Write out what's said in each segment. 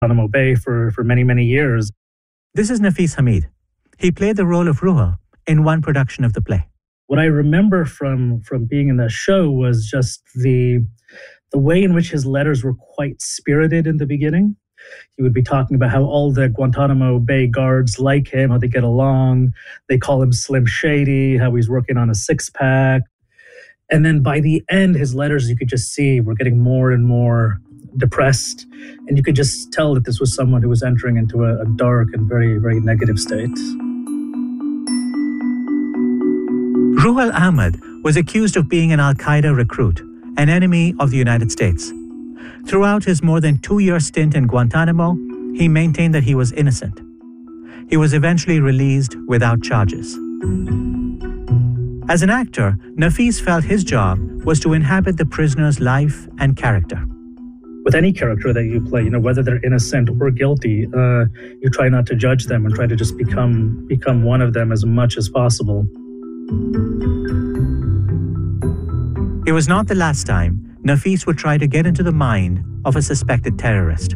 Guantanamo Bay for many, many years. This is Nafis Hamid. He played the role of Ruhul in one production of the play. What I remember from being in that show was just the way in which his letters were quite spirited in the beginning. He would be talking about how all the Guantanamo Bay guards like him, how they get along. They call him Slim Shady, how he's working on a six-pack. And then by the end, his letters, you could just see, were getting more and more depressed. And you could just tell that this was someone who was entering into a dark and very, very negative state. Ruhul Ahmed was accused of being an al-Qaeda recruit, an enemy of the United States. Throughout his more than 2-year stint in Guantanamo, he maintained that he was innocent. He was eventually released without charges. As an actor, Nafis felt his job was to inhabit the prisoner's life and character. With any character that you play, whether they're innocent or guilty, you try not to judge them and try to just become one of them as much as possible. It was not the last time Nafis would try to get into the mind of a suspected terrorist.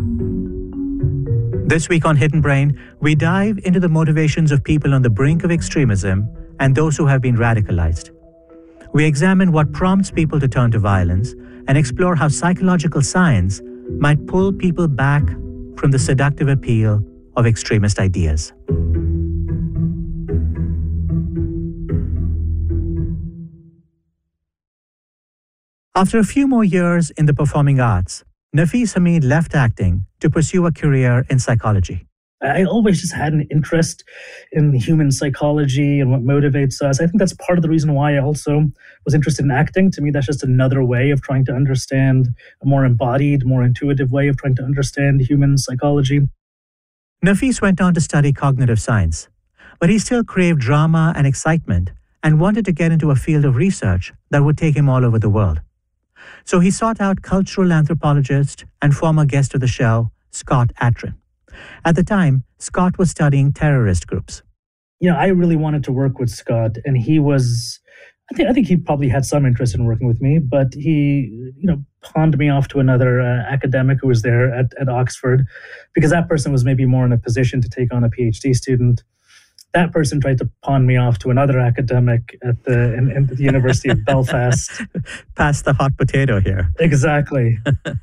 This week on Hidden Brain, we dive into the motivations of people on the brink of extremism and those who have been radicalized. We examine what prompts people to turn to violence and explore how psychological science might pull people back from the seductive appeal of extremist ideas. After a few more years in the performing arts, Nafis Hamid left acting to pursue a career in psychology. I always just had an interest in human psychology and what motivates us. I think that's part of the reason why I also was interested in acting. To me, that's just another way of trying to understand, a more embodied, more intuitive way of trying to understand human psychology. Nafis went on to study cognitive science, but he still craved drama and excitement and wanted to get into a field of research that would take him all over the world. So he sought out cultural anthropologist and former guest of the show, Scott Atran. At the time, Scott was studying terrorist groups. I really wanted to work with Scott, and he was, I think he probably had some interest in working with me, but he, pawned me off to another academic who was there at Oxford, because that person was maybe more in a position to take on a PhD student. That person tried to pawn me off to another academic at the University of Belfast. Pass the hot potato here. Exactly.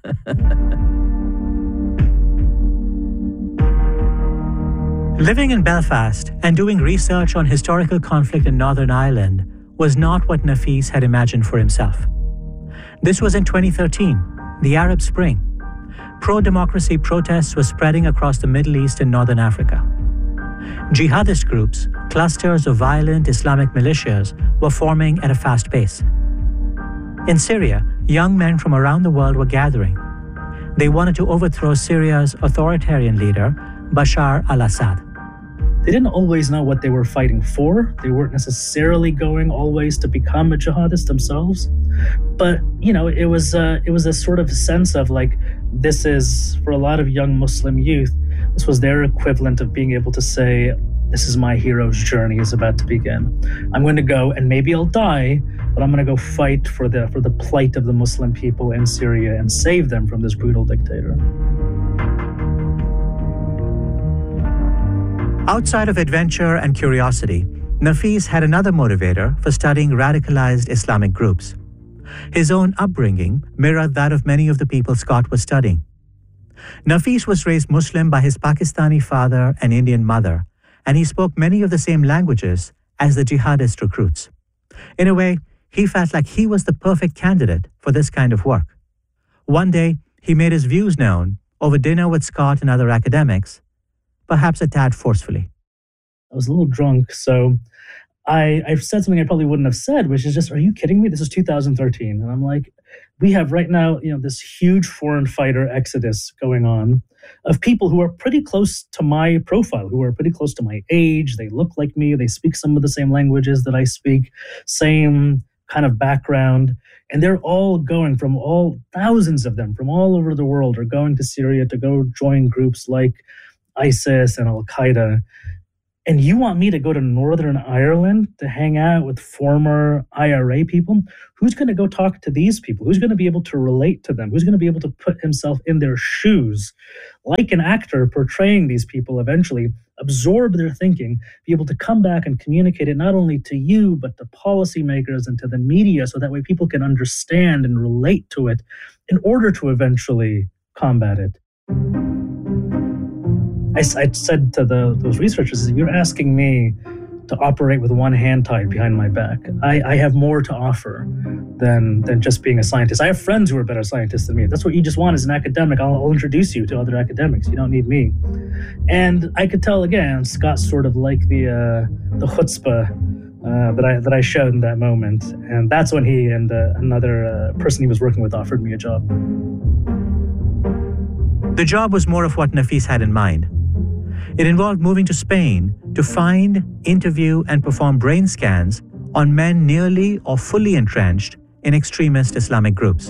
Living in Belfast and doing research on historical conflict in Northern Ireland was not what Nafis had imagined for himself. This was in 2013, the Arab Spring. Pro-democracy protests were spreading across the Middle East and Northern Africa. Jihadist groups, clusters of violent Islamic militias, were forming at a fast pace. In Syria, young men from around the world were gathering. They wanted to overthrow Syria's authoritarian leader, Bashar al-Assad. They didn't always know what they were fighting for. They weren't necessarily going always to become a jihadist themselves. But, it was a sort of sense of this is, for a lot of young Muslim youth, this was their equivalent of being able to say, this is my hero's journey is about to begin. I'm going to go and maybe I'll die, but I'm going to go fight for the plight of the Muslim people in Syria and save them from this brutal dictator. Outside of adventure and curiosity, Nafis had another motivator for studying radicalized Islamic groups. His own upbringing mirrored that of many of the people Scott was studying. Nafis was raised Muslim by his Pakistani father and Indian mother, and he spoke many of the same languages as the jihadist recruits. In a way, he felt like he was the perfect candidate for this kind of work. One day, he made his views known over dinner with Scott and other academics, perhaps a tad forcefully. I was a little drunk, so I've said something I probably wouldn't have said, which is just, are you kidding me? This is 2013. And I'm like, we have right now, this huge foreign fighter exodus going on of people who are pretty close to my profile, who are pretty close to my age. They look like me. They speak some of the same languages that I speak, same kind of background. And they're all going thousands of them from all over the world are going to Syria to go join groups like ISIS and Al-Qaeda. And you want me to go to Northern Ireland to hang out with former IRA people? Who's going to go talk to these people? Who's going to be able to relate to them? Who's going to be able to put himself in their shoes, like an actor portraying these people eventually, absorb their thinking, be able to come back and communicate it not only to you, but to policymakers and to the media, so that way people can understand and relate to it in order to eventually combat it. I said to those researchers, you're asking me to operate with one hand tied behind my back. I have more to offer than just being a scientist. I have friends who are better scientists than me. If that's what you just want as an academic, I'll introduce you to other academics. You don't need me. And I could tell, again, Scott's sort of like the chutzpah that I showed in that moment. And that's when he and another person he was working with offered me a job. The job was more of what Nafis had in mind. It involved moving to Spain to find, interview, and perform brain scans on men nearly or fully entrenched in extremist Islamic groups.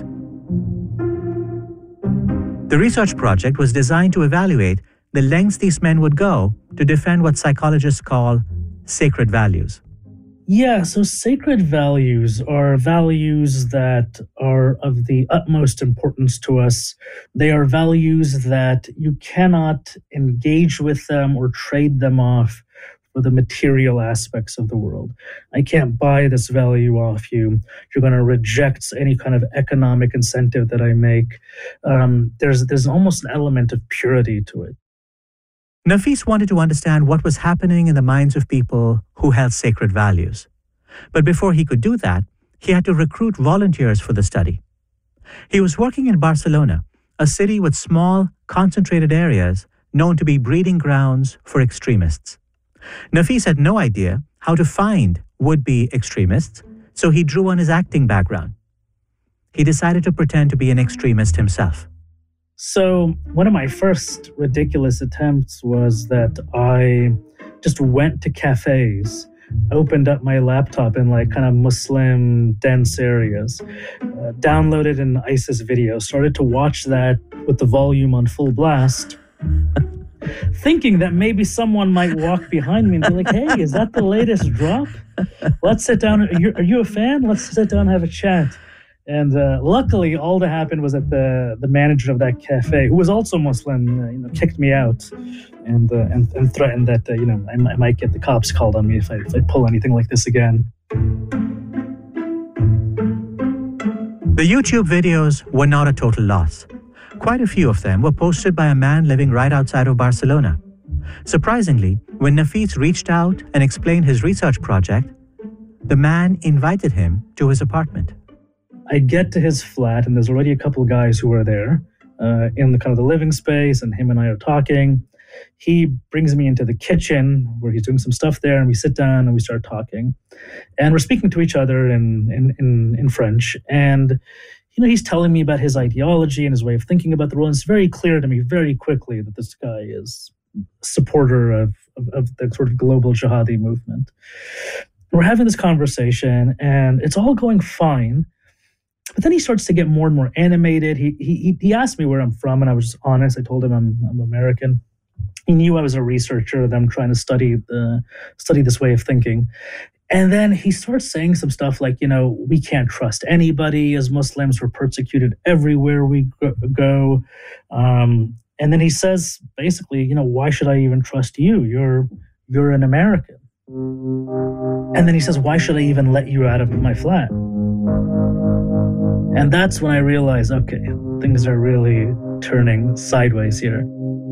The research project was designed to evaluate the lengths these men would go to defend what psychologists call sacred values. Yeah, so sacred values are values that are of the utmost importance to us. They are values that you cannot engage with them or trade them off for the material aspects of the world. I can't buy this value off you. You're going to reject any kind of economic incentive that I make. There's almost an element of purity to it. Nafis wanted to understand what was happening in the minds of people who held sacred values. But before he could do that, he had to recruit volunteers for the study. He was working in Barcelona, a city with small, concentrated areas known to be breeding grounds for extremists. Nafis had no idea how to find would-be extremists, so he drew on his acting background. He decided to pretend to be an extremist himself. So one of my first ridiculous attempts was that I just went to cafes, opened up my laptop in like kind of Muslim dense areas, downloaded an ISIS video, started to watch that with the volume on full blast, thinking that maybe someone might walk behind me and be like, hey, is that the latest drop? Let's sit down. Are you a fan? Let's sit down and have a chat. And luckily, all that happened was that the manager of that cafe, who was also Muslim, kicked me out and threatened that I might get the cops called on me if I pull anything like this again. The YouTube videos were not a total loss. Quite a few of them were posted by a man living right outside of Barcelona. Surprisingly, when Nafis reached out and explained his research project, the man invited him to his apartment. I get to his flat, and there's already a couple of guys who are there in the kind of the living space, and him and I are talking. He brings me into the kitchen where he's doing some stuff there, and we sit down and we start talking. And we're speaking to each other in French. And he's telling me about his ideology and his way of thinking about the world. And it's very clear to me very quickly that this guy is a supporter of the sort of global jihadi movement. We're having this conversation, and it's all going fine. But then he starts to get more and more animated. He asked me where I'm from, and I was honest. I told him I'm American. He knew I was a researcher, that I'm trying to study this way of thinking. And then he starts saying some stuff like, we can't trust anybody as Muslims. We're persecuted everywhere we go. And then he says, basically, why should I even trust you? You're an American. And then he says, why should I even let you out of my flat? And that's when I realized, okay, things are really turning sideways here.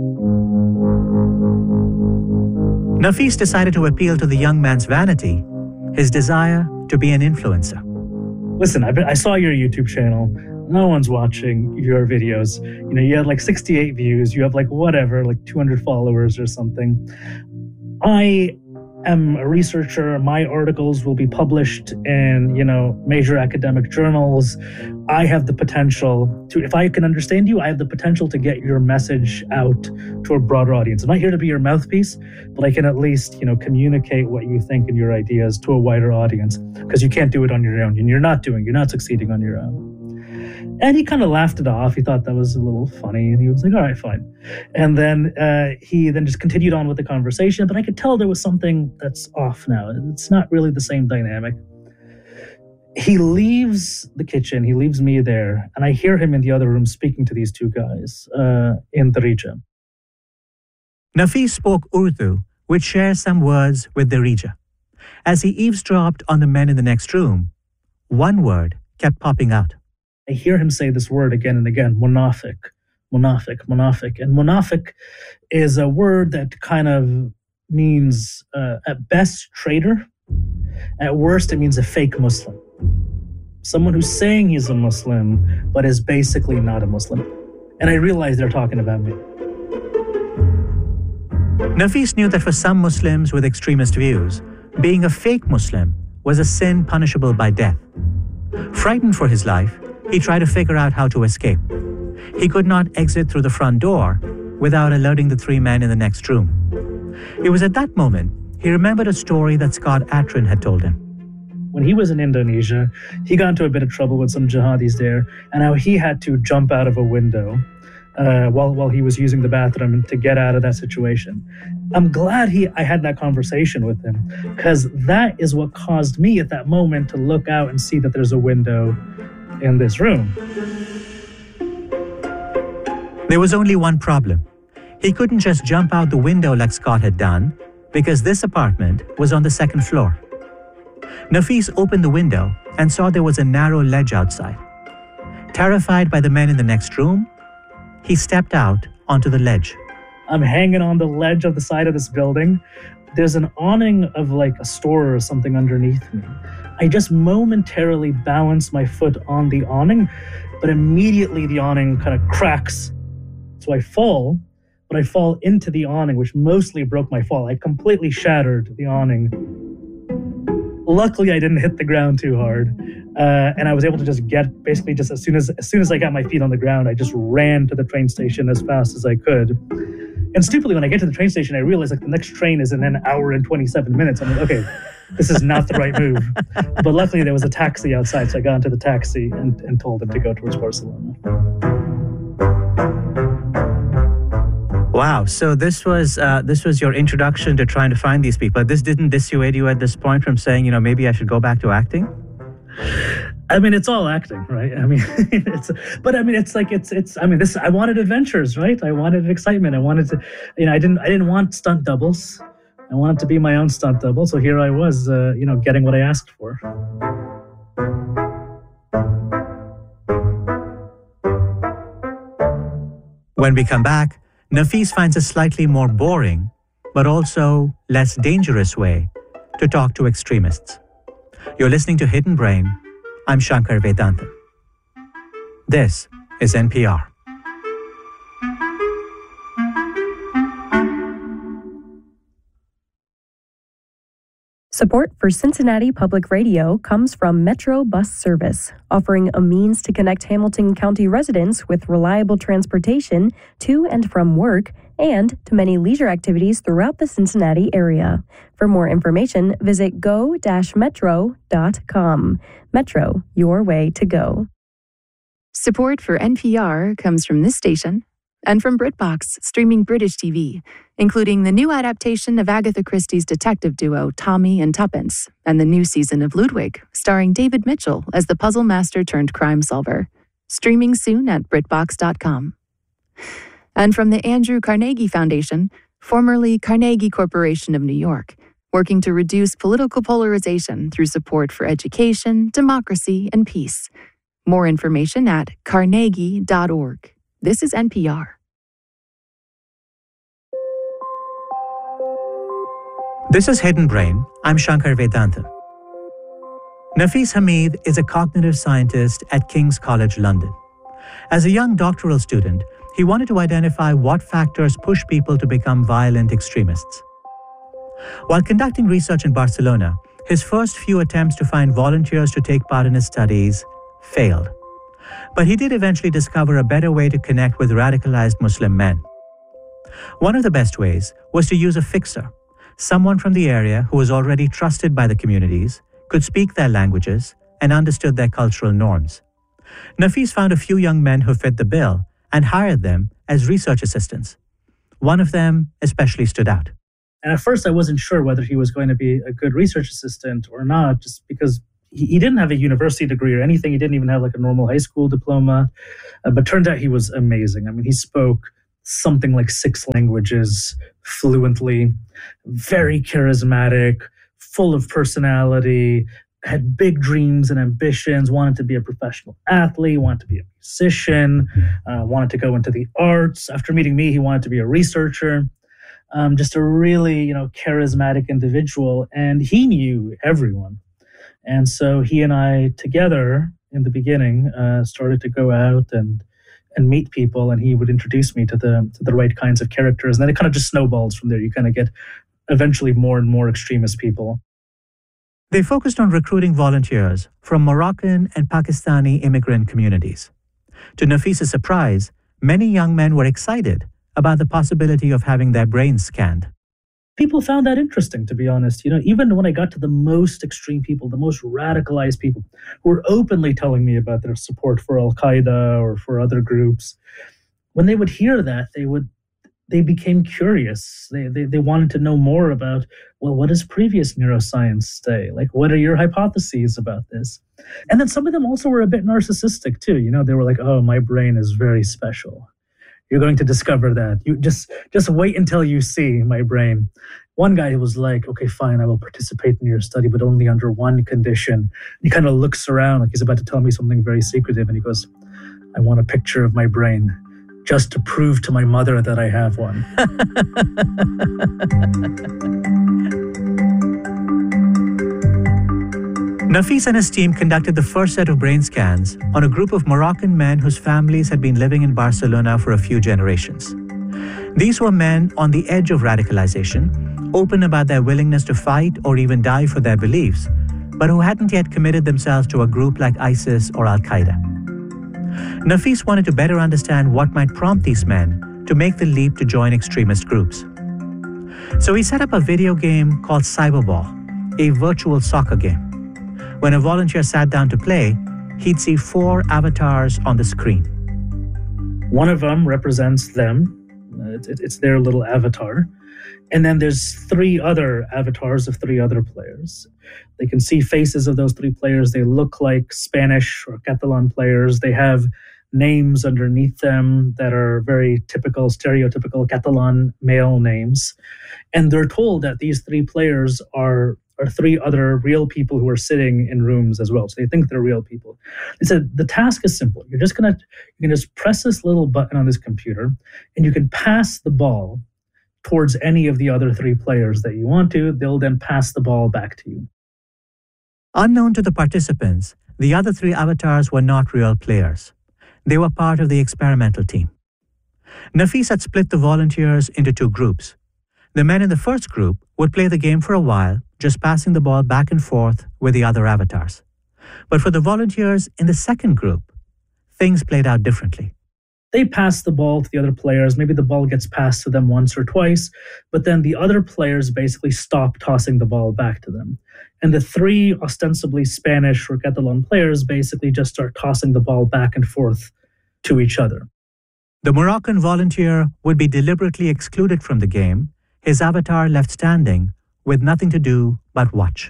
Nafis decided to appeal to the young man's vanity, his desire to be an influencer. Listen, I saw your YouTube channel. No one's watching your videos. You had like 68 views. You have like 200 followers or something. I am a researcher. My articles will be published in, major academic journals. I have the potential to, if I can understand you, I have the potential to get your message out to a broader audience. I'm not here to be your mouthpiece, but I can at least, communicate what you think and your ideas to a wider audience, because you can't do it on your own, and you're not succeeding on your own. And he kind of laughed it off. He thought that was a little funny, and he was like, all right, fine. And then he then just continued on with the conversation, but I could tell there was something that's off now. It's not really the same dynamic. He leaves the kitchen, he leaves me there, and I hear him in the other room speaking to these two guys in Darija. Nafis spoke Urdu, which shares some words with Darija. As he eavesdropped on the men in the next room, one word kept popping out. I hear him say this word again and again, munafiq, munafiq, munafiq. And munafiq is a word that kind of means, at best, traitor. At worst, it means a fake Muslim. Someone who's saying he's a Muslim, but is basically not a Muslim. And I realize they're talking about me. Nafis knew that for some Muslims with extremist views, being a fake Muslim was a sin punishable by death. Frightened for his life, he tried to figure out how to escape. He could not exit through the front door without alerting the three men in the next room. It was at that moment he remembered a story that Scott Atran had told him. When he was in Indonesia, he got into a bit of trouble with some jihadis there, and how he had to jump out of a window while he was using the bathroom to get out of that situation. I'm glad I had that conversation with him, because that is what caused me at that moment to look out and see that there's a window in this room. There was only one problem. He couldn't just jump out the window like Scott had done, because this apartment was on the second floor. Nafis opened the window and saw there was a narrow ledge outside. Terrified by the men in the next room, he stepped out onto the ledge. I'm hanging on the ledge of the side of this building. There's an awning of like a store or something underneath me. I just momentarily balance my foot on the awning, but immediately the awning kind of cracks. So I fall, but I fall into the awning, which mostly broke my fall. I completely shattered the awning. Luckily, I didn't hit the ground too hard. And I was able to just as soon as I got my feet on the ground, I just ran to the train station as fast as I could. And stupidly, when I get to the train station, I realize like the next train is in an hour and 27 minutes. I'm like, okay, this is not the right move. But luckily, there was a taxi outside, so I got into the taxi and told him to go towards Barcelona. Wow. So this was your introduction to trying to find these people. This didn't dissuade you at this point from saying, maybe I should go back to acting? I mean, it's all acting, right? I mean, I wanted adventures, right? I wanted excitement. I wanted to, I didn't want stunt doubles. I wanted to be my own stunt double. So here I was, getting what I asked for. When we come back, Nafis finds a slightly more boring, but also less dangerous way to talk to extremists. You're listening to Hidden Brain. I'm Shankar Vedantam. This is NPR. Support for Cincinnati Public Radio comes from Metro Bus Service, offering a means to connect Hamilton County residents with reliable transportation to and from work and to many leisure activities throughout the Cincinnati area. For more information, visit go-metro.com. Metro, your way to go. Support for NPR comes from this station and from BritBox, streaming British TV, including the new adaptation of Agatha Christie's detective duo Tommy and Tuppence, and the new season of Ludwig, starring David Mitchell as the puzzle master turned crime solver. Streaming soon at BritBox.com. And from the Andrew Carnegie Foundation, formerly Carnegie Corporation of New York, working to reduce political polarization through support for education, democracy, and peace. More information at carnegie.org. This is NPR. This is Hidden Brain. I'm Shankar Vedantam. Nafis Hamid is a cognitive scientist at King's College London. As a young doctoral student, he wanted to identify what factors push people to become violent extremists. While conducting research in Barcelona, his first few attempts to find volunteers to take part in his studies failed. But he did eventually discover a better way to connect with radicalized Muslim men. One of the best ways was to use a fixer, someone from the area who was already trusted by the communities, could speak their languages, and understood their cultural norms. Nafis found a few young men who fit the bill and hired them as research assistants. One of them especially stood out. And at first, I wasn't sure whether he was going to be a good research assistant or not, just because he didn't have a university degree or anything. He didn't even have like a normal high school diploma. But turned out he was amazing. I mean, he spoke something like 6 languages fluently, very charismatic, full of personality, had big dreams and ambitions, wanted to be a professional athlete, wanted to be a musician, wanted to go into the arts. After meeting me, he wanted to be a researcher. Just a really, charismatic individual. And he knew everyone. And so he and I together in the beginning started to go out and meet people, and he would introduce me to the right kinds of characters. And then it kind of just snowballs from there. You kind of get eventually more and more extremist people. They focused on recruiting volunteers from Moroccan and Pakistani immigrant communities. To Nafis's surprise, many young men were excited about the possibility of having their brains scanned. People found that interesting, to be honest. Even when I got to the most extreme people, the most radicalized people who were openly telling me about their support for Al-Qaeda or for other groups, when they would hear that, they became curious. They wanted to know more about, well, what does previous neuroscience say? Like, what are your hypotheses about this? And then some of them also were a bit narcissistic too. They were like, oh, my brain is very special. You're going to discover that. You just wait until you see my brain. One guy was like, okay, fine, I will participate in your study, but only under one condition. And he kind of looks around like he's about to tell me something very secretive. And he goes, I want a picture of my brain just to prove to my mother that I have one. Nafis and his team conducted the first set of brain scans on a group of Moroccan men whose families had been living in Barcelona for a few generations. These were men on the edge of radicalization, open about their willingness to fight or even die for their beliefs, but who hadn't yet committed themselves to a group like ISIS or Al-Qaeda. Nafis wanted to better understand what might prompt these men to make the leap to join extremist groups. So he set up a video game called Cyberball, a virtual soccer game. When a volunteer sat down to play, he'd see 4 avatars on the screen. One of them represents them. It's their little avatar. And then there's 3 other avatars of 3 other players. They can see faces of those 3 players. They look like Spanish or Catalan players. They have names underneath them that are very typical, stereotypical Catalan male names. And they're told that these 3 players are 3 other real people who are sitting in rooms as well. So they think they're real people. They said the task is simple. You can just press this little button on this computer, and you can pass the ball towards any of the other 3 players that you want to. They'll then pass the ball back to you. Unknown to the participants, the other 3 avatars were not real players. They were part of the experimental team. Nafis had split the volunteers into 2 groups. The men in the first group would play the game for a while, just passing the ball back and forth with the other avatars. But for the volunteers in the second group, things played out differently. They pass the ball to the other players. Maybe the ball gets passed to them once or twice, but then the other players basically stop tossing the ball back to them. And the 3 ostensibly Spanish or Catalan players basically just start tossing the ball back and forth to each other. The Moroccan volunteer would be deliberately excluded from the game, his avatar left standing with nothing to do but watch.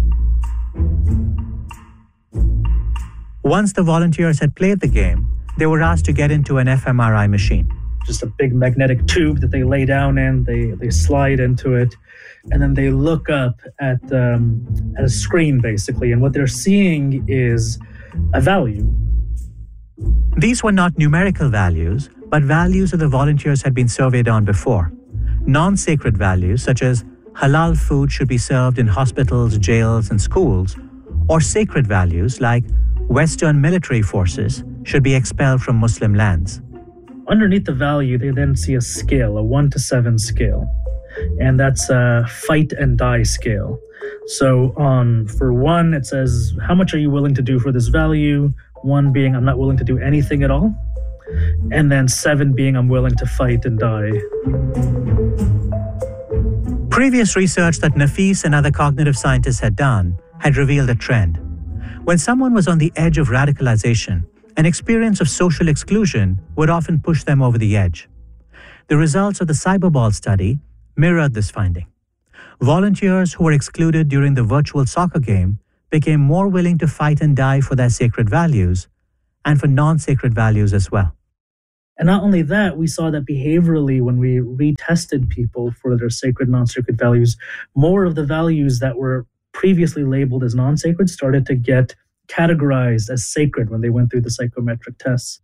Once the volunteers had played the game, they were asked to get into an fMRI machine. Just a big magnetic tube that they lay down in, they slide into it, and then they look up at a screen, basically, and what they're seeing is a value. These were not numerical values, but values that the volunteers had been surveyed on before. Non-sacred values, such as halal food should be served in hospitals, jails, and schools, or sacred values like Western military forces should be expelled from Muslim lands. Underneath the value, they then see a scale, a 1 to 7 scale, and that's a fight and die scale. So for 1, it says, how much are you willing to do for this value? 1 being, I'm not willing to do anything at all. And then 7 being, I'm willing to fight and die. Previous research that Nafis and other cognitive scientists had done had revealed a trend. When someone was on the edge of radicalization an experience of social exclusion would often push them over the edge. The results of the Cyberball study mirrored this finding. Volunteers who were excluded during the virtual soccer game became more willing to fight and die for their sacred values and for non-sacred values as well. And not only that, we saw that behaviorally, when we retested people for their sacred, non-sacred values, more of the values that were previously labeled as non-sacred started to get categorized as sacred when they went through the psychometric tests.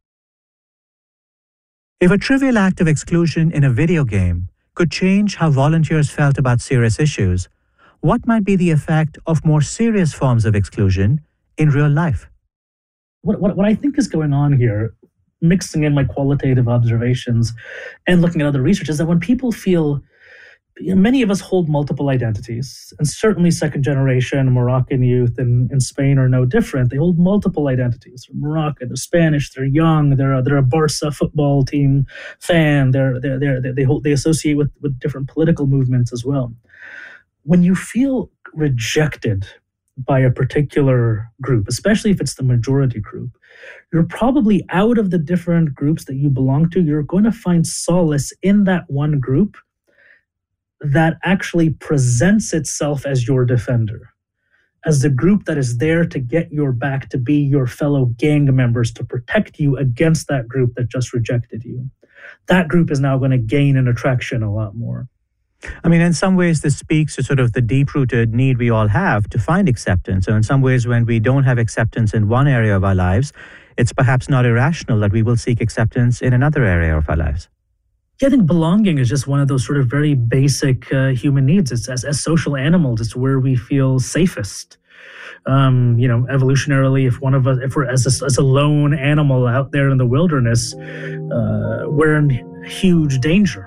If a trivial act of exclusion in a video game could change how volunteers felt about serious issues, what might be the effect of more serious forms of exclusion in real life? What I think is going on here, mixing in my qualitative observations and looking at other research, is that when people feel, many of us hold multiple identities, and certainly second generation Moroccan youth in Spain are no different. They hold multiple identities. They're Moroccan, they're Spanish, they're young, they're a Barca football team fan, they associate with different political movements as well. When you feel rejected by a particular group, especially if it's the majority group, you're probably, out of the different groups that you belong to, you're going to find solace in that one group that actually presents itself as your defender, as the group that is there to get your back, to be your fellow gang members, to protect you against that group that just rejected you. That group is now going to gain an attraction a lot more. I mean, in some ways, this speaks to sort of the deep-rooted need we all have to find acceptance. So in some ways, when we don't have acceptance in one area of our lives, it's perhaps not irrational that we will seek acceptance in another area of our lives. Yeah, I think belonging is just one of those sort of very basic human needs. It's as social animals, it's where we feel safest. Evolutionarily, if we're as a lone animal out there in the wilderness, we're in huge danger.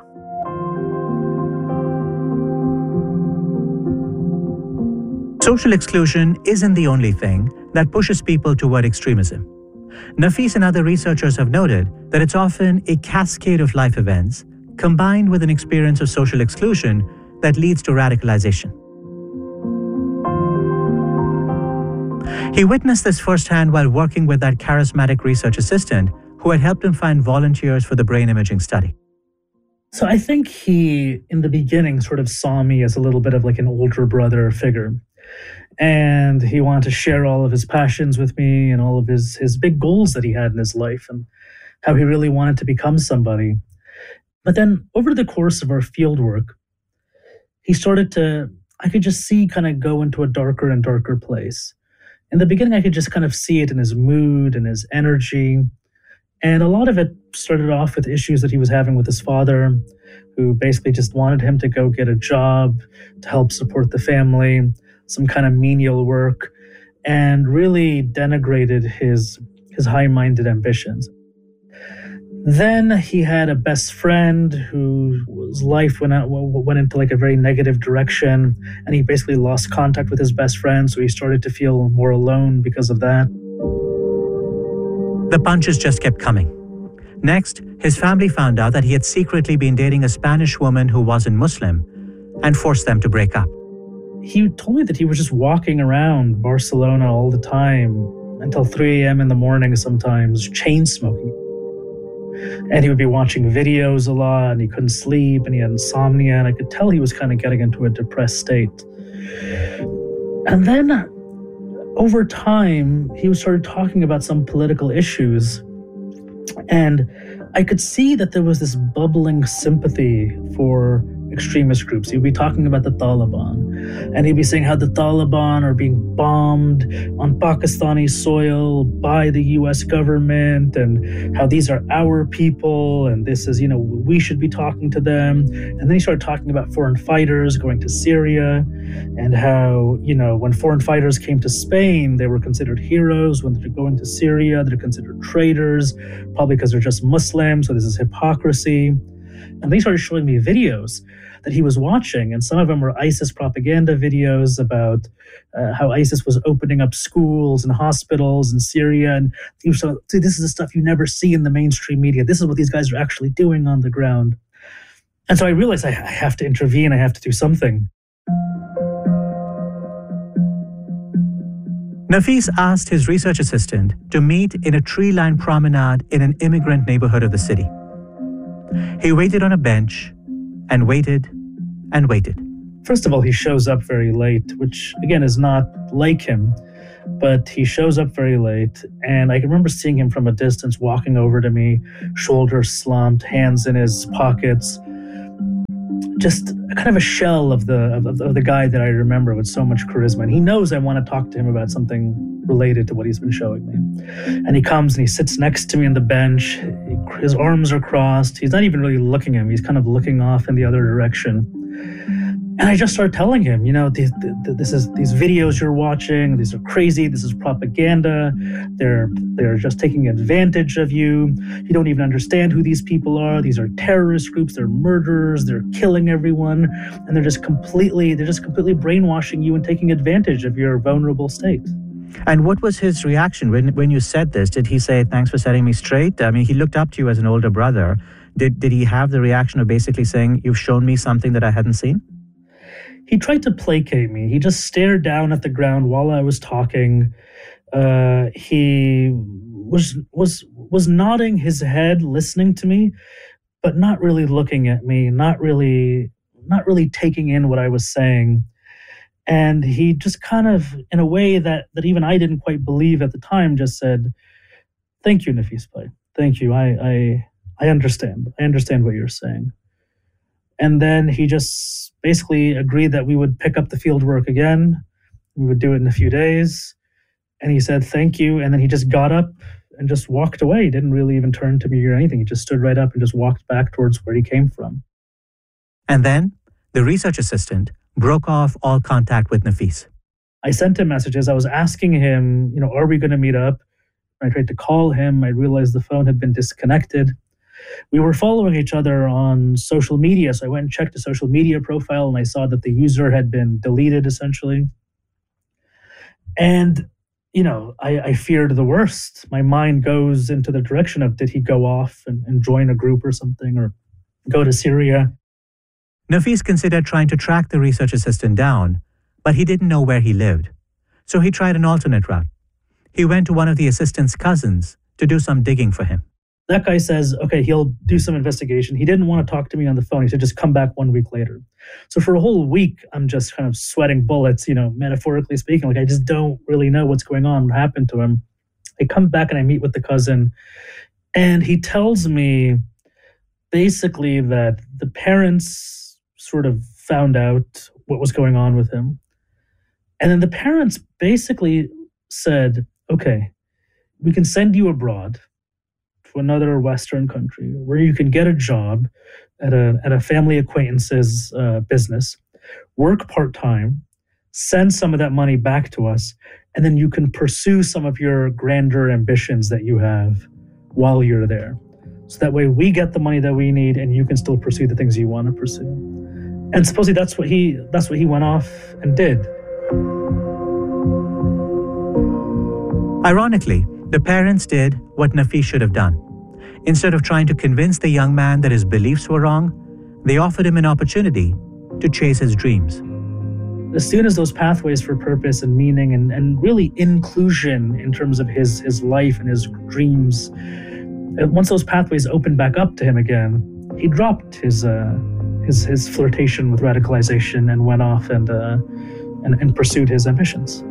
Social exclusion isn't the only thing that pushes people toward extremism. Nafis and other researchers have noted that it's often a cascade of life events combined with an experience of social exclusion that leads to radicalization. He witnessed this firsthand while working with that charismatic research assistant who had helped him find volunteers for the brain imaging study. So I think he, in the beginning, sort of saw me as a little bit of like an older brother figure. And he wanted to share all of his passions with me and all of his big goals that he had in his life and how he really wanted to become somebody. But then over the course of our field work, he started to, I could just see, kind of go into a darker and darker place. In the beginning, I could just kind of see it in his mood and his energy. And a lot of it started off with issues that he was having with his father, who basically just wanted him to go get a job to help support the family, some kind of menial work, and really denigrated his high-minded ambitions. Then he had a best friend whose life went into like a very negative direction, and he basically lost contact with his best friend, so he started to feel more alone because of that. The punches just kept coming. Next, his family found out that he had secretly been dating a Spanish woman who wasn't Muslim and forced them to break up. He told me that he was just walking around Barcelona all the time until 3 a.m. in the morning sometimes, chain smoking. And he would be watching videos a lot, and he couldn't sleep, and he had insomnia, and I could tell he was kind of getting into a depressed state. And then over time, he started talking about some political issues, and I could see that there was this bubbling sympathy for extremist groups. He'd be talking about the Taliban, and he'd be saying how the Taliban are being bombed on Pakistani soil by the US government, and how these are our people, and this is, we should be talking to them. And then he started talking about foreign fighters going to Syria, and how, when foreign fighters came to Spain, they were considered heroes. When they're going to Syria, they're considered traitors, probably because they're just Muslims, so this is hypocrisy. And they started showing me videos that he was watching, and some of them were ISIS propaganda videos about how ISIS was opening up schools and hospitals in Syria. And he was saying, this is the stuff you never see in the mainstream media. This is what these guys are actually doing on the ground. And so I realized I have to intervene. I have to do something. Nafis asked his research assistant to meet in a tree-lined promenade in an immigrant neighborhood of the city. He waited on a bench and waited and waited. First of all, he shows up very late, which again is not like him, but he shows up very late. And I can remember seeing him from a distance walking over to me, shoulders slumped, hands in his pockets. Just kind of a shell of the guy that I remember with so much charisma. And he knows I want to talk to him about something related to what he's been showing me. And he comes and he sits next to me on the bench. His arms are crossed. He's not even really looking at me. He's kind of looking off in the other direction. And I just start telling him, these videos you're watching, these are crazy. This is propaganda. They're just taking advantage of you. You don't even understand who these people are. These are terrorist groups. They're murderers. They're killing everyone, and they're just completely brainwashing you and taking advantage of your vulnerable state. And what was his reaction when you said this? Did he say, "Thanks for setting me straight"? I mean, he looked up to you as an older brother. Did he have the reaction of basically saying, "You've shown me something that I hadn't seen"? He tried to placate me. He just stared down at the ground while I was talking. He was nodding his head, listening to me, but not really looking at me, not really taking in what I was saying. And he just kind of, in a way that even I didn't quite believe at the time, just said, "Thank you, Nafis Bhai. Thank you. I understand. I understand what you're saying." And then he just basically agreed that we would pick up the field work again. We would do it in a few days. And he said, "Thank you." And then he just got up and just walked away. He didn't really even turn to me or anything. He just stood right up and just walked back towards where he came from. And then the research assistant broke off all contact with Nafis. I sent him messages. I was asking him, are we going to meet up? I tried to call him. I realized the phone had been disconnected. We were following each other on social media, so I went and checked the social media profile, and I saw that the user had been deleted, essentially. And, I feared the worst. My mind goes into the direction of, did he go off and join a group or something, or go to Syria? Nafis considered trying to track the research assistant down, but he didn't know where he lived. So he tried an alternate route. He went to one of the assistant's cousins to do some digging for him. That guy says, okay, he'll do some investigation. He didn't want to talk to me on the phone. He said, just come back 1 week later. So for a whole week, I'm just kind of sweating bullets, metaphorically speaking. Like, I just don't really know what's going on, what happened to him. I come back and I meet with the cousin, and he tells me basically that the parents sort of found out what was going on with him. And then the parents basically said, okay, we can send you abroad to another Western country where you can get a job at a family acquaintance's business, work part-time, send some of that money back to us, and then you can pursue some of your grander ambitions that you have while you're there. So that way we get the money that we need and you can still pursue the things you want to pursue. And supposedly that's what he went off and did. Ironically, the parents did what Nafis should have done. Instead of trying to convince the young man that his beliefs were wrong, they offered him an opportunity to chase his dreams. As soon as those pathways for purpose and meaning and really inclusion in terms of his life and his dreams, once those pathways opened back up to him again, he dropped his flirtation with radicalization and went off and pursued his ambitions.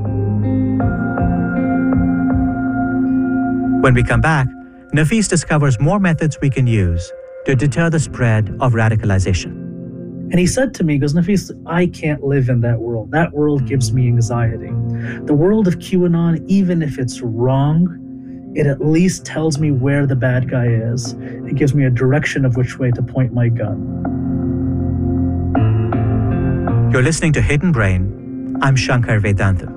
When we come back, Nafis discovers more methods we can use to deter the spread of radicalization. And he said to me, he goes, Nafis, I can't live in that world. That world gives me anxiety. The world of QAnon, even if it's wrong, it at least tells me where the bad guy is. It gives me a direction of which way to point my gun. You're listening to Hidden Brain. I'm Shankar Vedantam.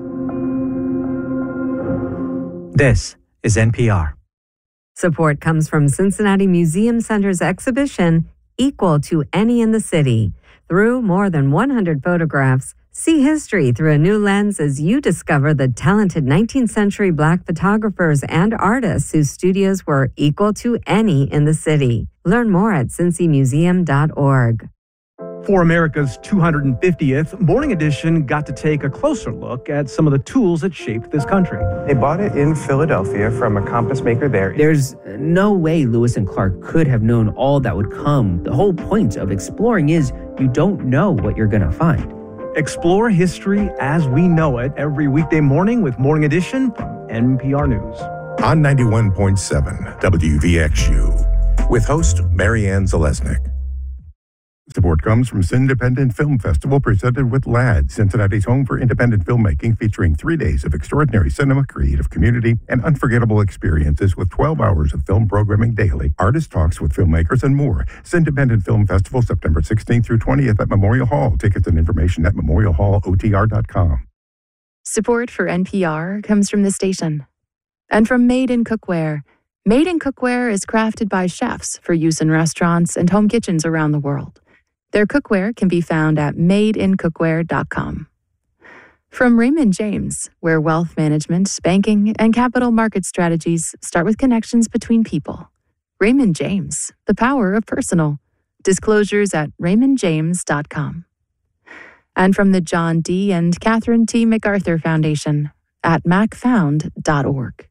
This is NPR. Support comes from Cincinnati Museum Center's exhibition, Equal to Any in the City. Through more than 100 photographs, see history through a new lens as you discover the talented 19th century Black photographers and artists whose studios were equal to any in the city. Learn more at cincymuseum.org. For America's 250th, Morning Edition got to take a closer look at some of the tools that shaped this country. They bought it in Philadelphia from a compass maker there. There's no way Lewis and Clark could have known all that would come. The whole point of exploring is you don't know what you're going to find. Explore history as we know it every weekday morning with Morning Edition from NPR News. On 91.7 WVXU with host Marianne Zalesnik. Support comes from Independent Film Festival presented with LAD, Cincinnati's home for independent filmmaking, featuring 3 days of extraordinary cinema, creative community, and unforgettable experiences with 12 hours of film programming daily, artist talks with filmmakers, and more. Independent Film Festival, September 16th through 20th at Memorial Hall. Tickets and information at memorialhallotr.com. Support for NPR comes from the station and from Made in Cookware. Made in Cookware is crafted by chefs for use in restaurants and home kitchens around the world. Their cookware can be found at madeincookware.com. From Raymond James, where wealth management, banking, and capital market strategies start with connections between people. Raymond James, the power of personal. Disclosures at raymondjames.com. And from the John D. and Catherine T. MacArthur Foundation at macfound.org.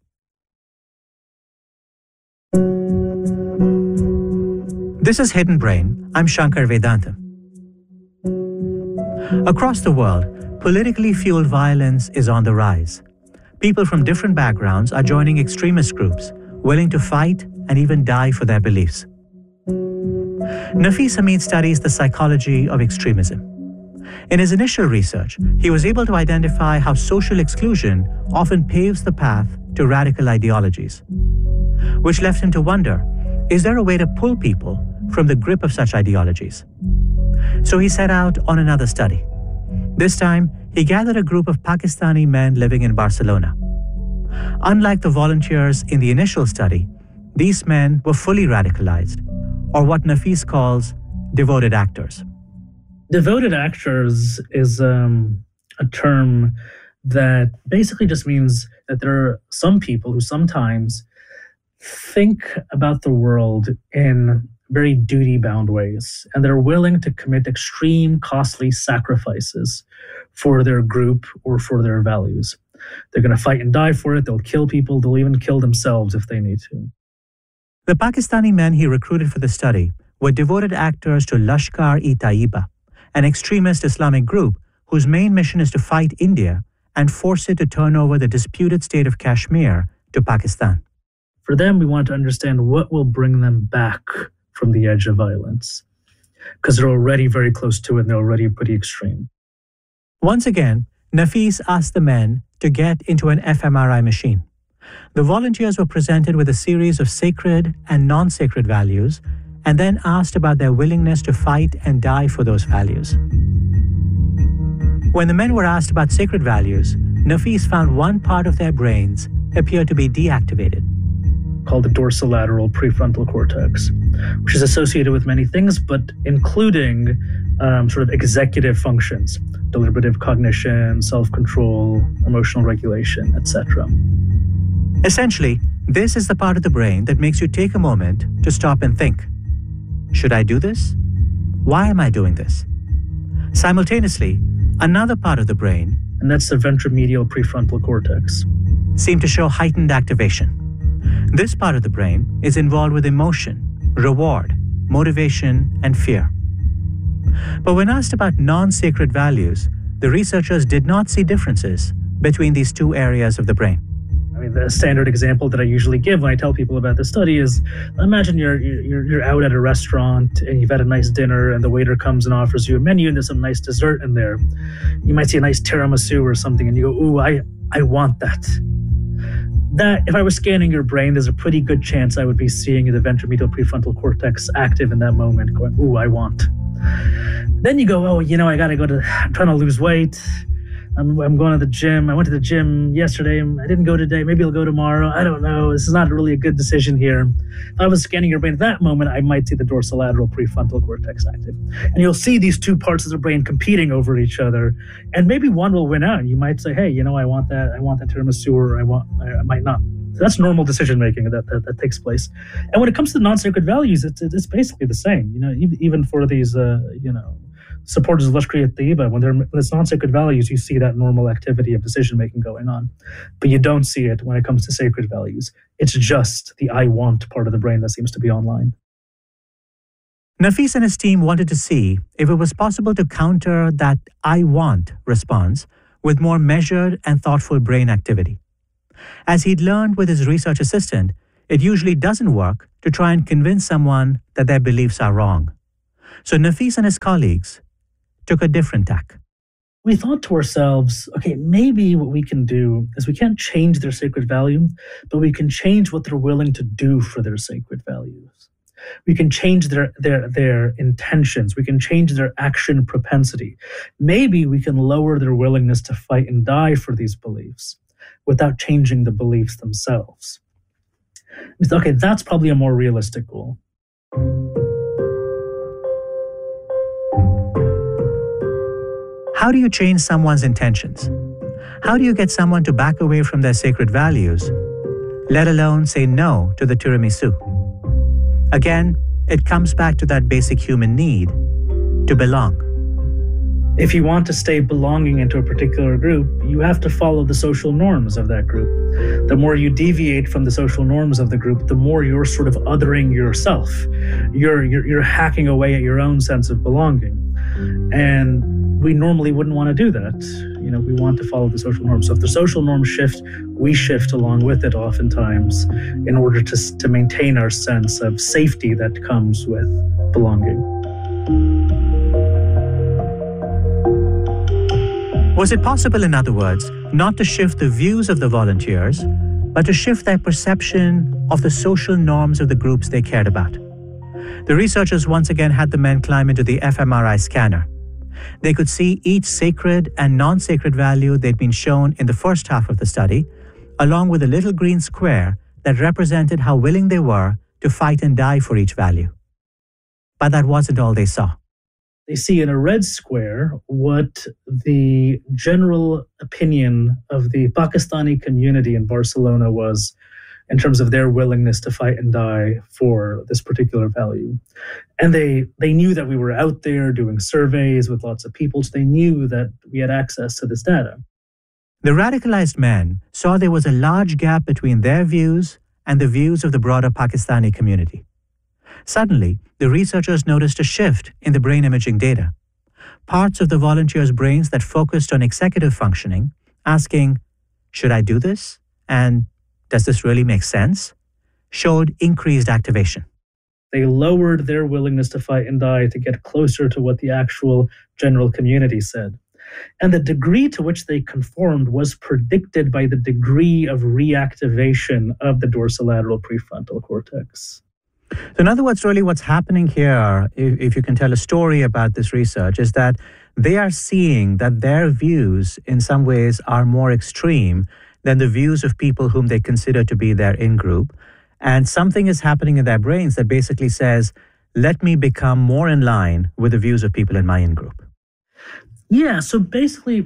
This is Hidden Brain. I'm Shankar Vedantam. Across the world, politically fueled violence is on the rise. People from different backgrounds are joining extremist groups, willing to fight and even die for their beliefs. Nafis Hamid studies the psychology of extremism. In his initial research, he was able to identify how social exclusion often paves the path to radical ideologies, which left him to wonder, is there a way to pull people from the grip of such ideologies? So he set out on another study. This time, he gathered a group of Pakistani men living in Barcelona. Unlike the volunteers in the initial study, these men were fully radicalized, or what Nafis calls devoted actors. Devoted actors is a term that basically just means that there are some people who sometimes think about the world in very duty-bound ways, and they're willing to commit extreme, costly sacrifices for their group or for their values. They're going to fight and die for it. They'll kill people. They'll even kill themselves if they need to. The Pakistani men he recruited for the study were devoted actors to Lashkar-e-Taiba, an extremist Islamic group whose main mission is to fight India and force it to turn over the disputed state of Kashmir to Pakistan. For them, we want to understand what will bring them back from the edge of violence, because they're already very close to it and they're already pretty extreme. Once again, Nafis asked the men to get into an fMRI machine. The volunteers were presented with a series of sacred and non-sacred values and then asked about their willingness to fight and die for those values. When the men were asked about sacred values, Nafis found one part of their brains appear to be deactivated, called the dorsolateral prefrontal cortex, which is associated with many things, but including sort of executive functions, deliberative cognition, self-control, emotional regulation, etc. Essentially, this is the part of the brain that makes you take a moment to stop and think. Should I do this? Why am I doing this? Simultaneously, another part of the brain, and that's the ventromedial prefrontal cortex, seemed to show heightened activation. This part of the brain is involved with emotion, reward, motivation, and fear. But when asked about non-sacred values, the researchers did not see differences between these two areas of the brain. I mean, the standard example that I usually give when I tell people about this study is, imagine you're out at a restaurant and you've had a nice dinner and the waiter comes and offers you a menu and there's some nice dessert in there. You might see a nice tiramisu or something and you go, ooh, I want that. That, if I was scanning your brain, there's a pretty good chance I would be seeing the ventromedial prefrontal cortex active in that moment, going, ooh, I want. Then you go, oh, I'm trying to lose weight. I'm going to the gym. I went to the gym yesterday. I didn't go today. Maybe I'll go tomorrow. I don't know. This is not really a good decision here. If I was scanning your brain at that moment, I might see the dorsolateral prefrontal cortex active. And you'll see these two parts of the brain competing over each other. And maybe one will win out. You might say, hey, I want that tiramisu, or I might not. So that's normal decision making that takes place. And when it comes to non-sacred values, it's basically the same. Even for these, supporters of Lashkar e-Taiba, when it's non-sacred values, you see that normal activity of decision-making going on. But you don't see it when it comes to sacred values. It's just the I want part of the brain that seems to be online. Nafees and his team wanted to see if it was possible to counter that I want response with more measured and thoughtful brain activity. As he'd learned with his research assistant, it usually doesn't work to try and convince someone that their beliefs are wrong. So Nafees and his colleagues took a different tack. We thought to ourselves, okay, maybe what we can do is we can't change their sacred value, but we can change what they're willing to do for their sacred values. We can change their intentions. We can change their action propensity. Maybe we can lower their willingness to fight and die for these beliefs without changing the beliefs themselves. Okay, that's probably a more realistic goal. How do you change someone's intentions? How do you get someone to back away from their sacred values, let alone say no to the tiramisu? Again, it comes back to that basic human need to belong. If you want to stay belonging into a particular group, you have to follow the social norms of that group. The more you deviate from the social norms of the group, the more you're sort of othering yourself. You're hacking away at your own sense of belonging. And we normally wouldn't want to do that. We want to follow the social norms. So if the social norms shift, we shift along with it oftentimes in order to maintain our sense of safety that comes with belonging. Was it possible, in other words, not to shift the views of the volunteers, but to shift their perception of the social norms of the groups they cared about? The researchers once again had the men climb into the fMRI scanner. They could see each sacred and non-sacred value they'd been shown in the first half of the study, along with a little green square that represented how willing they were to fight and die for each value. But that wasn't all they saw. They see in a red square what the general opinion of the Pakistani community in Barcelona was in terms of their willingness to fight and die for this particular value. And they knew that we were out there doing surveys with lots of people, so they knew that we had access to this data. The radicalized men saw there was a large gap between their views and the views of the broader Pakistani community. Suddenly, the researchers noticed a shift in the brain imaging data. Parts of the volunteers' brains that focused on executive functioning, asking, should I do this? And does this really make sense? Showed increased activation. They lowered their willingness to fight and die to get closer to what the actual general community said. And the degree to which they conformed was predicted by the degree of reactivation of the dorsolateral prefrontal cortex. So in other words, really what's happening here, if you can tell a story about this research, is that they are seeing that their views in some ways are more extreme than the views of people whom they consider to be their in-group. And something is happening in their brains that basically says, let me become more in line with the views of people in my in-group. Yeah, so basically,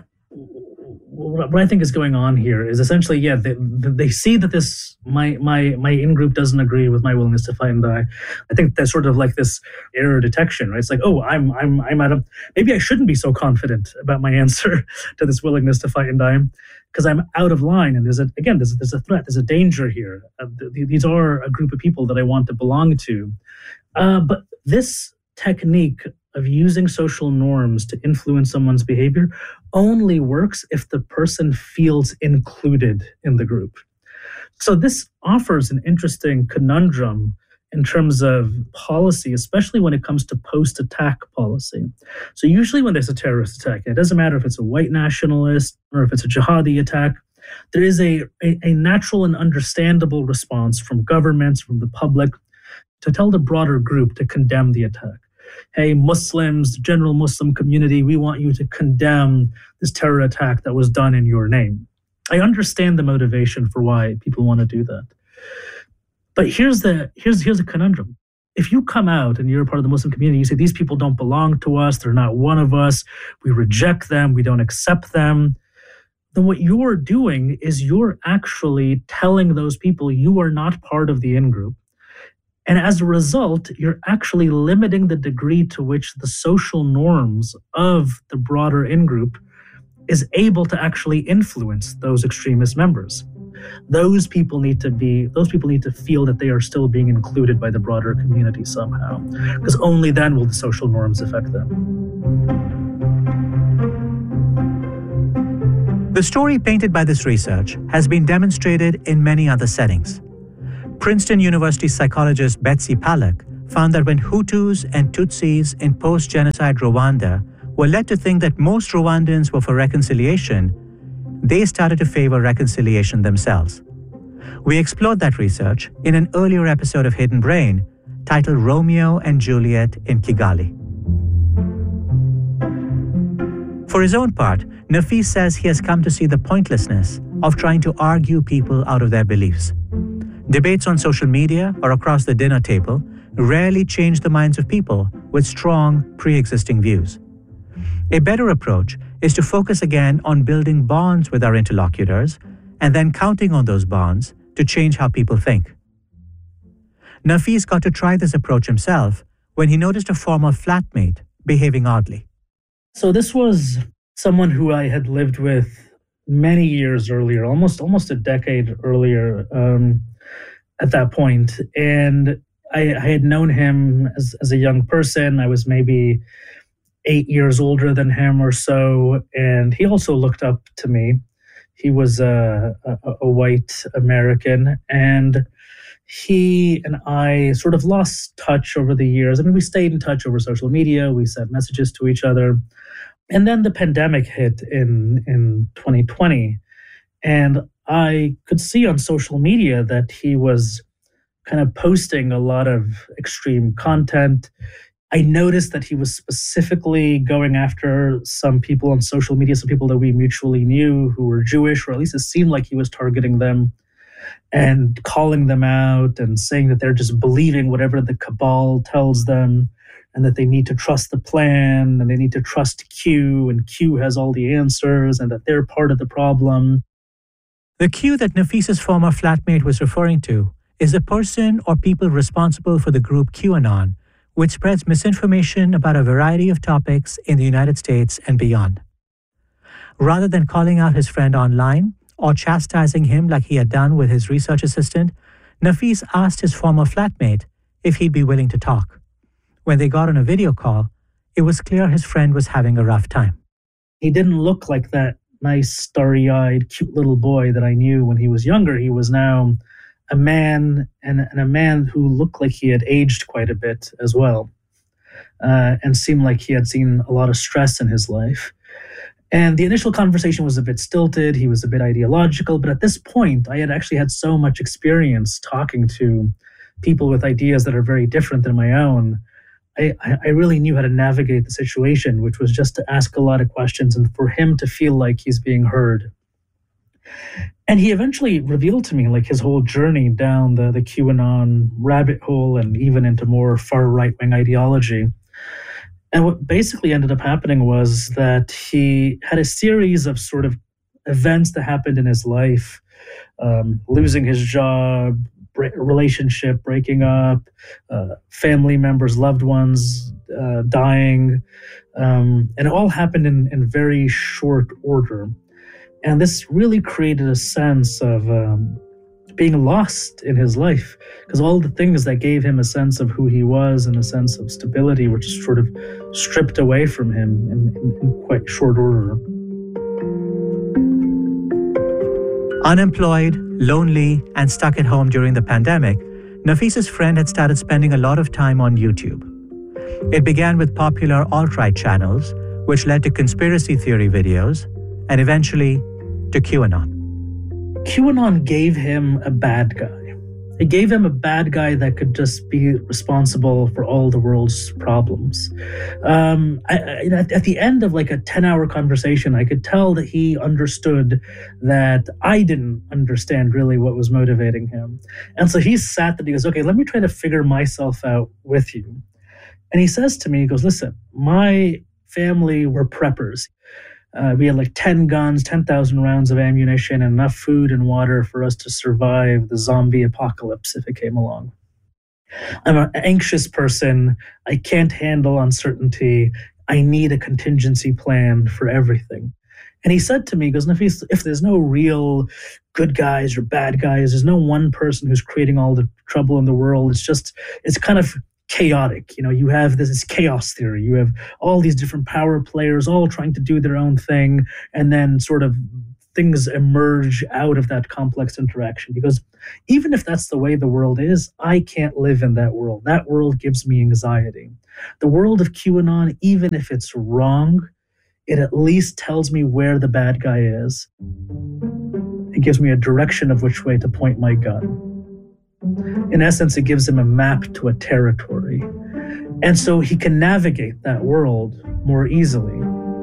what I think is going on here is essentially, they see that this my in-group doesn't agree with my willingness to fight and die. I think that's sort of like this error detection, right? It's like, oh, I'm out of, maybe I shouldn't be so confident about my answer to this willingness to fight and die because I'm out of line. And there's a threat, there's a danger here. These are a group of people that I want to belong to. But this technique of using social norms to influence someone's behavior only works if the person feels included in the group. So this offers an interesting conundrum in terms of policy, especially when it comes to post-attack policy. So usually when there's a terrorist attack, it doesn't matter if it's a white nationalist or if it's a jihadi attack, there is a natural and understandable response from governments, from the public, to tell the broader group to condemn the attack. Hey, Muslims, the general Muslim community, we want you to condemn this terror attack that was done in your name. I understand the motivation for why people want to do that. But here's a conundrum. If you come out and you're a part of the Muslim community, you say, these people don't belong to us, they're not one of us, we reject them, we don't accept them, then what you're doing is you're actually telling those people you are not part of the in-group. And as a result, you're actually limiting the degree to which the social norms of the broader in-group is able to actually influence those extremist members. Those people need to feel that they are still being included by the broader community somehow, because only then will the social norms affect them. The story painted by this research has been demonstrated in many other settings. Princeton University psychologist Betsy Paluck found that when Hutus and Tutsis in post-genocide Rwanda were led to think that most Rwandans were for reconciliation, they started to favor reconciliation themselves. We explored that research in an earlier episode of Hidden Brain titled Romeo and Juliet in Kigali. For his own part, Nafis says he has come to see the pointlessness of trying to argue people out of their beliefs. Debates on social media or across the dinner table rarely change the minds of people with strong pre-existing views. A better approach is to focus again on building bonds with our interlocutors and then counting on those bonds to change how people think. Nafis got to try this approach himself when he noticed a former flatmate behaving oddly. So this was someone who I had lived with many years earlier, almost a decade earlier at that point. And I had known him as a young person. I was maybe 8 years older than him or so, and he also looked up to me. He was a white American, and he and I sort of lost touch over the years. I mean, we stayed in touch over social media. We sent messages to each other. And then the pandemic hit in 2020, and I could see on social media that he was kind of posting a lot of extreme content. I noticed that he was specifically going after some people on social media, some people that we mutually knew who were Jewish, or at least it seemed like he was targeting them and calling them out and saying that they're just believing whatever the cabal tells them and that they need to trust the plan and they need to trust Q, and Q has all the answers and that they're part of the problem. The Q that Nafis's former flatmate was referring to is the person or people responsible for the group QAnon, which spreads misinformation about a variety of topics in the United States and beyond. Rather than calling out his friend online or chastising him like he had done with his research assistant, Nafis asked his former flatmate if he'd be willing to talk. When they got on a video call, it was clear his friend was having a rough time. He didn't look like that nice, starry-eyed, cute little boy that I knew when he was younger. He was now a man, and a man who looked like he had aged quite a bit as well, and seemed like he had seen a lot of stress in his life. And the initial conversation was a bit stilted. He was a bit ideological. But at this point, I had actually had so much experience talking to people with ideas that are very different than my own. I really knew how to navigate the situation, which was just to ask a lot of questions and for him to feel like he's being heard. And he eventually revealed to me like his whole journey down the QAnon rabbit hole and even into more far right-wing ideology. And what basically ended up happening was that he had a series of sort of events that happened in his life, losing his job, relationship breaking up, family members, loved ones dying, and it all happened in very short order. And this really created a sense of being lost in his life, because all the things that gave him a sense of who he was and a sense of stability were just sort of stripped away from him in quite short order. Unemployed, lonely, and stuck at home during the pandemic, Nafis's friend had started spending a lot of time on YouTube. It began with popular alt-right channels, which led to conspiracy theory videos, and eventually to QAnon. QAnon gave him a bad guy. It gave him a bad guy that could just be responsible for all the world's problems. At the end of like a 10-hour conversation, I could tell that he understood that I didn't understand really what was motivating him. And so he sat there, he goes, okay, let me try to figure myself out with you. And he says to me, he goes, listen, my family were preppers. We had like 10 guns, 10,000 rounds of ammunition, and enough food and water for us to survive the zombie apocalypse if it came along. I'm an anxious person. I can't handle uncertainty. I need a contingency plan for everything. And he said to me, he goes, Nafis, if there's no real good guys or bad guys, there's no one person who's creating all the trouble in the world. It's kind of chaotic. You have this chaos theory. You have all these different power players all trying to do their own thing. And then sort of things emerge out of that complex interaction. Because even if that's the way the world is, I can't live in that world. That world gives me anxiety. The world of QAnon, even if it's wrong, it at least tells me where the bad guy is. It gives me a direction of which way to point my gun. In essence, it gives him a map to a territory. And so he can navigate that world more easily.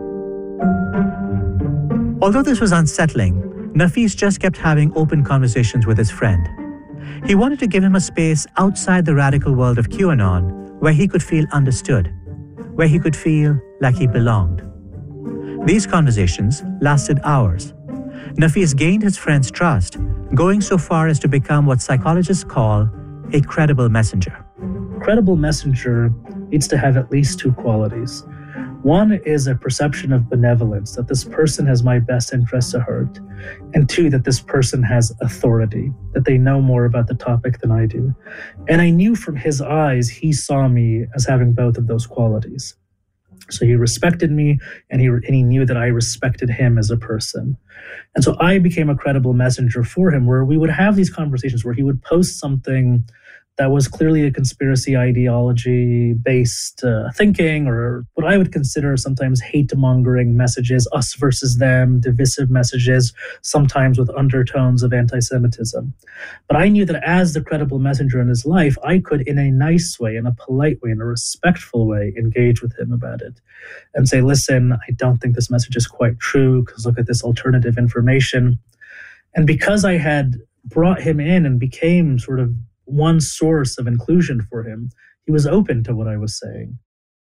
Although this was unsettling, Nafis just kept having open conversations with his friend. He wanted to give him a space outside the radical world of QAnon where he could feel understood, where he could feel like he belonged. These conversations lasted hours. Nafis gained his friend's trust, going so far as to become what psychologists call a credible messenger. Credible messenger needs to have at least two qualities. One is a perception of benevolence, that this person has my best interests at heart. And two, that this person has authority, that they know more about the topic than I do. And I knew from his eyes, he saw me as having both of those qualities. So he respected me, and he knew that I respected him as a person. And so I became a credible messenger for him, where we would have these conversations where he would post something that was clearly a conspiracy ideology-based thinking, or what I would consider sometimes hate-mongering messages, us versus them, divisive messages, sometimes with undertones of anti-Semitism. But I knew that as the credible messenger in his life, I could, in a nice way, in a polite way, in a respectful way, engage with him about it and say, listen, I don't think this message is quite true, because look at this alternative information. And because I had brought him in and became sort of one source of inclusion for him, he was open to what I was saying.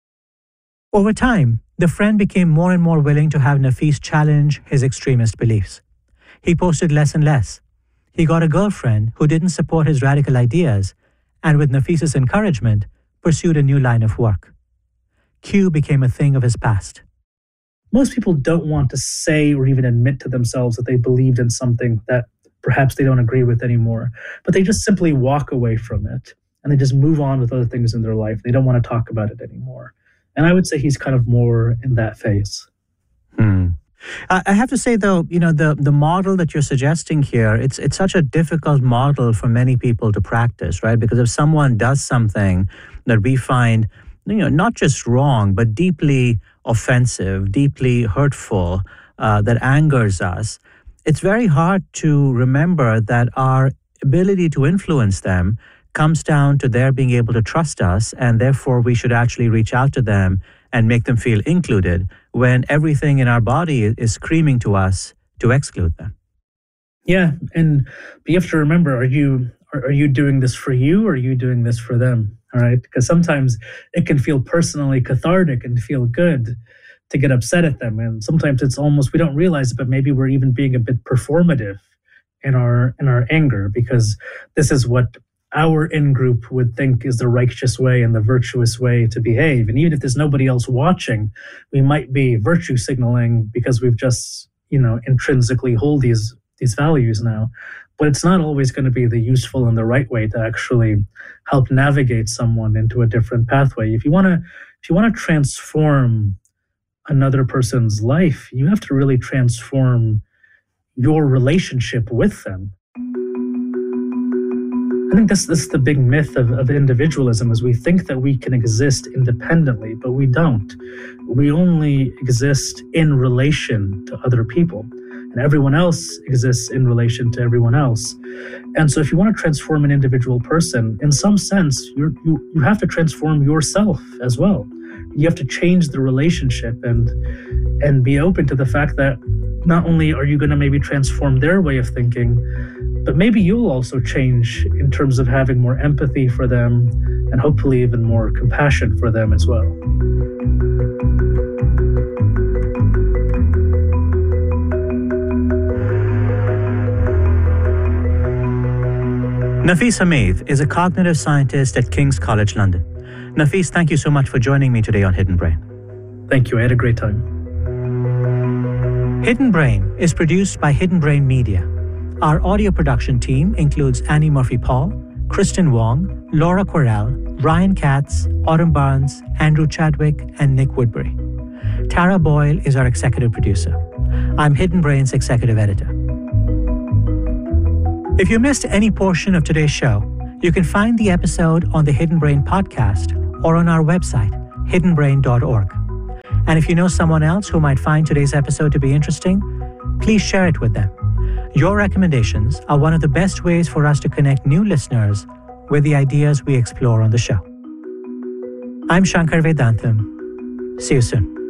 Over time, the friend became more and more willing to have Nafis challenge his extremist beliefs. He posted less and less. He got a girlfriend who didn't support his radical ideas, and with Nafis's encouragement, pursued a new line of work. Q became a thing of his past. Most people don't want to say or even admit to themselves that they believed in something that perhaps they don't agree with anymore, but they just simply walk away from it and they just move on with other things in their life. They don't want to talk about it anymore. And I would say he's kind of more in that phase. I have to say, though, the model that you're suggesting here, it's such a difficult model for many people to practice, right? Because if someone does something that we find, not just wrong, but deeply offensive, deeply hurtful, that angers us, it's very hard to remember that our ability to influence them comes down to their being able to trust us, and therefore we should actually reach out to them and make them feel included when everything in our body is screaming to us to exclude them. Yeah, but you have to remember, are you doing this for you, or are you doing this for them? All right, because sometimes it can feel personally cathartic and feel good to get upset at them, and sometimes it's almost, we don't realize it, but maybe we're even being a bit performative in our anger, because this is what our in-group would think is the righteous way and the virtuous way to behave. And even if there's nobody else watching, we might be virtue signaling because we've just, intrinsically hold these values now. But it's not always going to be the useful and the right way to actually help navigate someone into a different pathway. If you want to transform another person's life, you have to really transform your relationship with them. I think this is the big myth of individualism, is we think that we can exist independently, but we don't. We only exist in relation to other people, and everyone else exists in relation to everyone else. And so if you want to transform an individual person, in some sense, you have to transform yourself as well. You have to change the relationship and be open to the fact that not only are you going to maybe transform their way of thinking, but maybe you'll also change in terms of having more empathy for them and hopefully even more compassion for them as well. Nafis Hamid is a cognitive scientist at King's College London. Nafis, thank you so much for joining me today on Hidden Brain. Thank you. I had a great time. Hidden Brain is produced by Hidden Brain Media. Our audio production team includes Annie Murphy-Paul, Kristen Wong, Laura Correll, Ryan Katz, Autumn Barnes, Andrew Chadwick, and Nick Woodbury. Tara Boyle is our executive producer. I'm Hidden Brain's executive editor. If you missed any portion of today's show, you can find the episode on the Hidden Brain podcast or on our website, hiddenbrain.org. And if you know someone else who might find today's episode to be interesting, please share it with them. Your recommendations are one of the best ways for us to connect new listeners with the ideas we explore on the show. I'm Shankar Vedantam. See you soon.